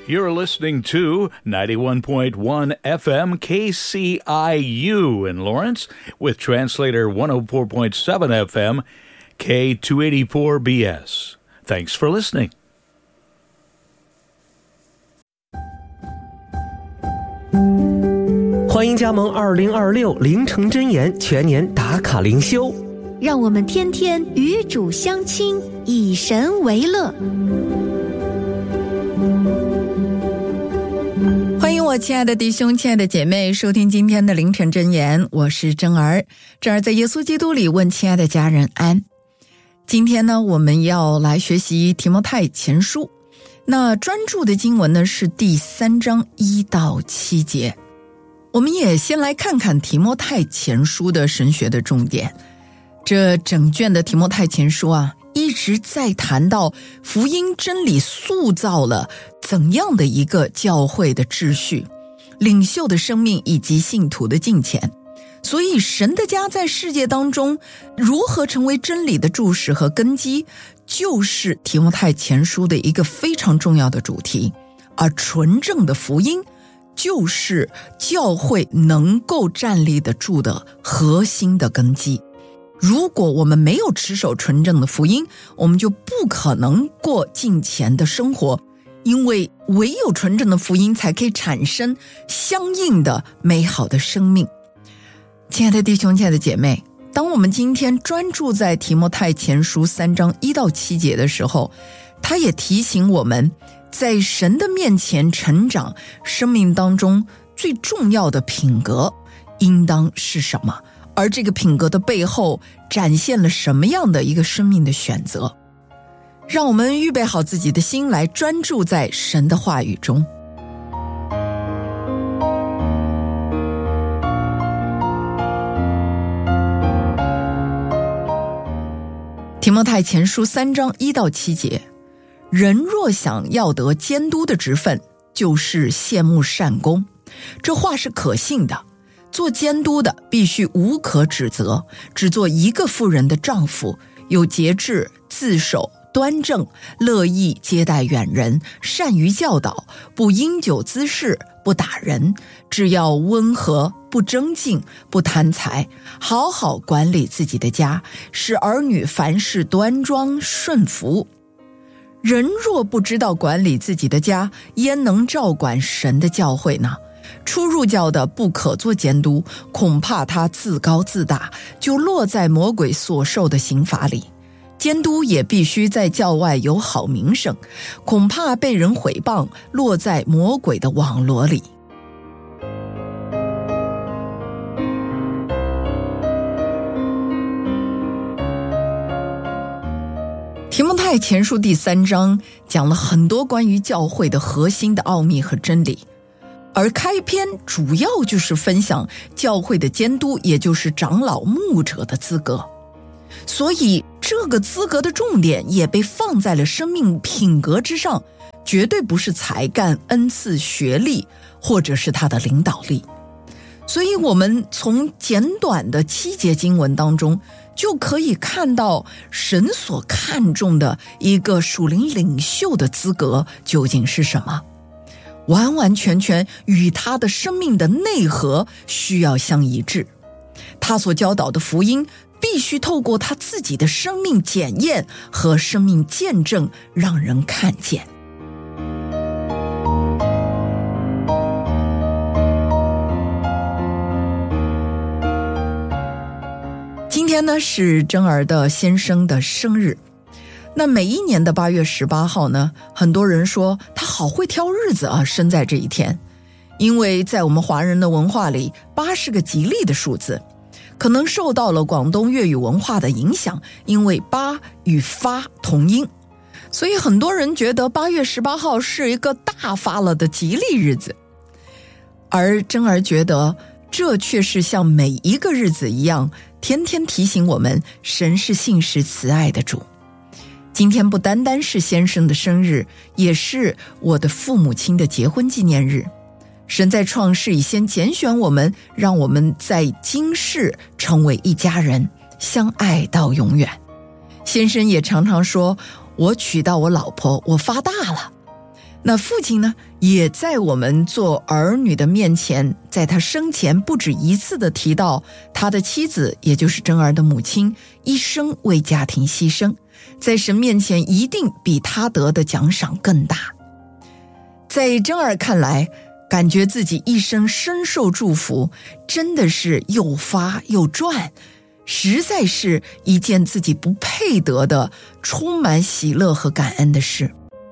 You're listening to 91.1 FM KCIU in Lawrence with translator 104.7 FM K284BS. Thanks for listening. 欢迎加盟2026凌晨真言全年打卡灵修， 让我们天天与主相亲，以神为乐。 欢迎我亲爱的弟兄亲爱的姐妹收听今天的凌晨真言，我是真儿。真儿在耶稣基督里问亲爱的家人安。今天呢，我们要来学习提摩太前书，那专注的经文呢是第3章1到7节。我们也先来看看提摩太前书的神学的重点。这整卷的提摩太前书啊，一直在谈到福音真理塑造了怎样的一个教会的秩序、领袖的生命以及信徒的敬虔。所以神的家在世界当中如何成为真理的柱石和根基，就是提摩太前书的一个非常重要的主题。而纯正的福音就是教会能够站立得住的核心的根基。如果我们没有持守纯正的福音，我们就不可能过敬虔的生活，因为唯有纯正的福音才可以产生相应的美好的生命。亲爱的弟兄亲爱的姐妹，当我们今天专注在提摩太前书3章1到7节的时候，他也提醒我们在神的面前成长，生命当中最重要的品格应当是什么，而这个品格的背后展现了什么样的一个生命的选择。让我们预备好自己的心来专注在神的话语中。提摩太前书3章1到7节，人若想要得监督的职分，就是羡慕善功。这话是可信的。做监督的必须无可指责，只做一个妇人的丈夫，有节制，自守，端正，乐意接待远人，善于教导，不因酒滋事，不打人，只要温和，不争竞，不贪财，好好管理自己的家，使儿女凡事端庄顺服。人若不知道管理自己的家，焉能照管神的教会呢？初入教的不可做监督，恐怕他自高自大，就落在魔鬼所受的刑罚里。监督也必须在教外有好名声，恐怕被人毁谤，落在魔鬼的网罗里。提摩太前书第3章讲了很多关于教会的核心的奥秘和真理，而开篇主要就是分享教会的监督，也就是长老牧者的资格。所以这个资格的重点也被放在了生命品格之上，绝对不是才干、恩赐、学历，或者是他的领导力。所以我们从简短的7节经文当中就可以看到神所看重的一个属灵领袖的资格究竟是什么，完完全全与他的生命的内核需要相一致。他所教导的福音必须透过他自己的生命检验和生命见证让人看见。今天呢是真儿的先生的生日，那每一年的8月18号呢，很多人说他好会挑日子啊，生在这一天。因为在我们华人的文化里，8是个吉利的数字，可能受到了广东粤语文化的影响，因为8与发同音，所以很多人觉得8月18号是一个大发了的吉利日子。而真儿觉得这却是像每一个日子一样，天天提醒我们神是信实慈爱的主。今天不单单是先生的生日，也是我的父母亲的结婚纪念日。神在创世以先拣选我们，让我们在今世成为一家人，相爱到永远。先生也常常说，我娶到我老婆，我发大了。 那父亲呢，也在我们做儿女的面前，在他生前不止一次地提到他的妻子，也就是真儿的母亲，一生为家庭牺牲，在神面前一定比他得的奖赏更大。在真儿看来，感觉自己一生深受祝福，真的是又发又赚，实在是一件自己不配得的充满喜乐和感恩的事。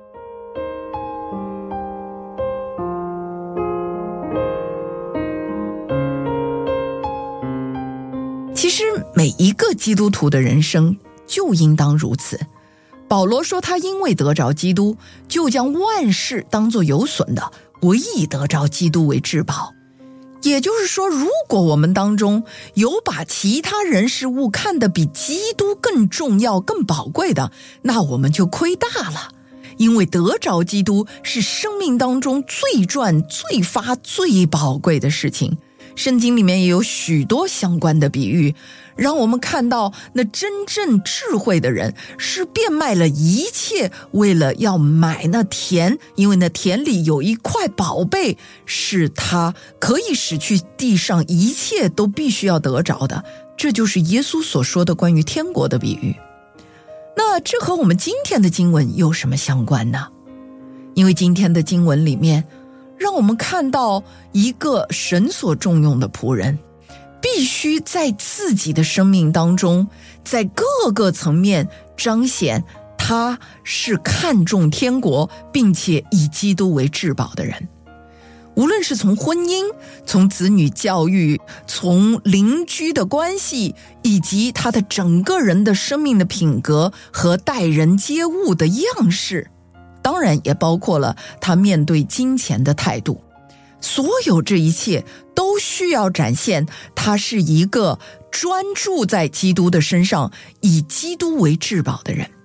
其实每一个基督徒的人生就应当如此。保罗说他因为得着基督，就将万事当作有损的，唯以得着基督为至宝。也就是说，如果我们当中有把其他人事物看得比基督更重要更宝贵的，那我们就亏大了。因为得着基督是生命当中最赚最发最宝贵的事情。圣经里面也有许多相关的比喻，让我们看到那真正智慧的人是变卖了一切，为了要买那田，因为那田里有一块宝贝，是他可以使去地上一切都必须要得着的。这就是耶稣所说的关于天国的比喻。那这和我们今天的经文有什么相关呢？因为今天的经文里面让我们看到一个神所重用的仆人，必须在自己的生命当中，在各个层面彰显他是看重天国，并且以基督为至宝的人。无论是从婚姻，从子女教育，从邻居的关系，以及他的整个人的生命的品格和待人接物的样式，当然也包括了他面对金钱的态度。所有这一切都需要展现他是一个专注在基督的身上，以基督为至宝的人。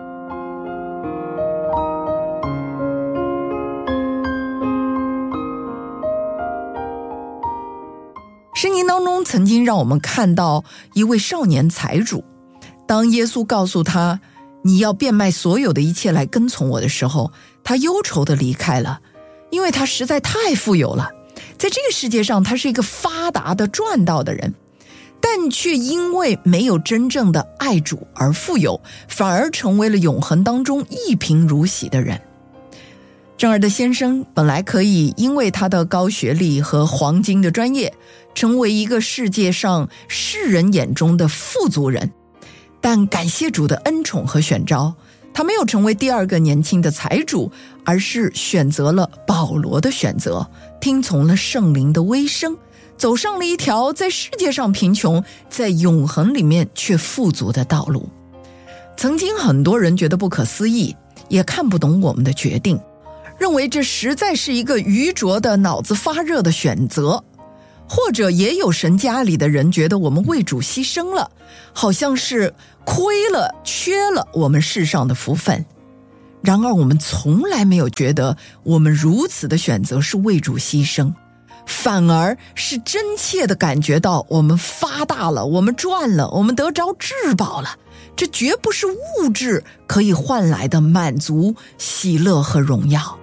圣经当中曾经让我们看到一位少年财主，当耶稣告诉他你要变卖所有的一切来跟从我的时候，他忧愁地离开了，因为他实在太富有了，在这个世界上他是一个发达的赚到的人，但却因为没有真正的爱主而富有，反而成为了永恒当中一贫如洗的人。正儿的先生本来可以因为他的高学历和黄金的专业，成为一个世界上世人眼中的富足人，但感谢主的恩宠和选召，他没有成为第二个年轻的财主，而是选择了保罗的选择，听从了圣灵的微声，走上了一条在世界上贫穷，在永恒里面却富足的道路。曾经很多人觉得不可思议，也看不懂我们的决定，认为这实在是一个愚拙的脑子发热的选择，或者也有神家里的人觉得我们为主牺牲了，好像是亏了缺了我们世上的福分。然而我们从来没有觉得我们如此的选择是为主牺牲，反而是真切地感觉到我们发大了，我们赚了，我们得着至宝了。这绝不是物质可以换来的满足、喜乐和荣耀。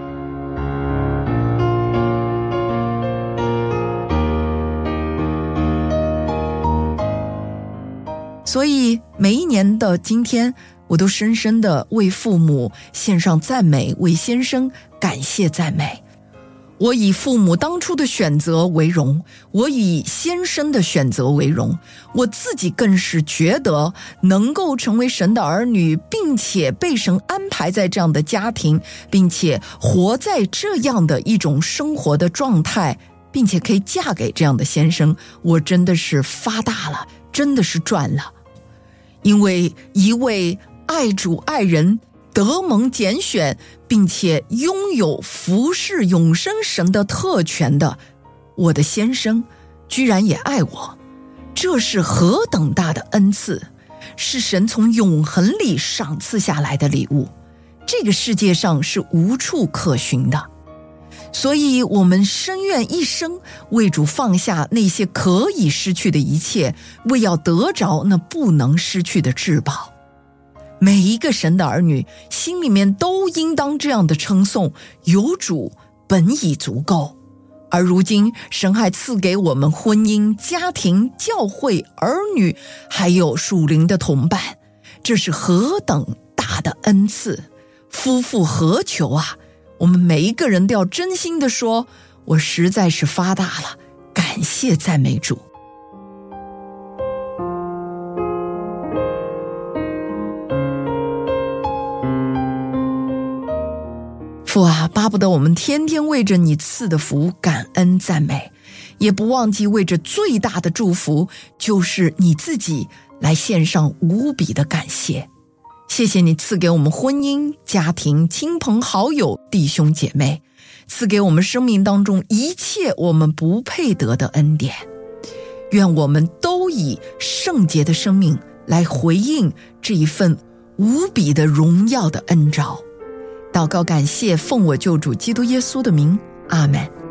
所以每一年的今天，我都深深地为父母献上赞美，为先生感谢赞美。我以父母当初的选择为荣，我以先生的选择为荣，我自己更是觉得能够成为神的儿女，并且被神安排在这样的家庭，并且活在这样的一种生活的状态，并且可以嫁给这样的先生，我真的是发大了，真的是赚了。因为一位爱主爱人，得蒙拣选，并且拥有服侍永生神的特权的我的先生，居然也爱我，这是何等大的恩赐，是神从永恒里赏赐下来的礼物，这个世界上是无处可寻的。所以我们深愿一生为主放下那些可以失去的一切，为要得着那不能失去的至宝。 每一个神的儿女心里面都应当这样的称颂，有主本已足够。而如今神还赐给我们婚姻、家庭、教会、儿女，还有属灵的同伴，这是何等大的恩赐，夫复何求啊！我们每一个人都要真心的说，我实在是发大了，感谢赞美主。父啊，巴不得我们天天为着你赐的福感恩赞美，也不忘记为着最大的祝福，就是你自己来献上无比的感谢。谢谢你赐给我们婚姻、家庭、亲朋好友、弟兄姐妹，赐给我们生命当中一切我们不配得的恩典。愿我们都以圣洁的生命来回应这一份无比的荣耀的恩召。祷告感谢，奉我救主基督耶稣的名，阿们。